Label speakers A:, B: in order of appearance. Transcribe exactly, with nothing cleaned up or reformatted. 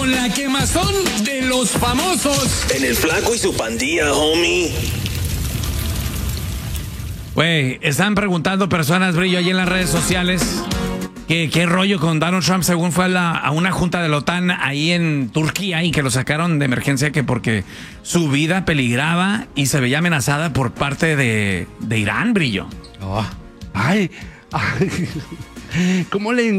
A: con la quemazón de los famosos.
B: En el Flaco y su pandilla, homie.
C: Güey, están preguntando personas, Brillo, ahí en las redes sociales, que qué rollo con Donald Trump según fue a, la, a una junta de la OTAN ahí en Turquía y que lo sacaron de emergencia que porque su vida peligraba y se veía amenazada por parte de, de Irán, Brillo.
D: Oh. Ay, ay. ¿Cómo le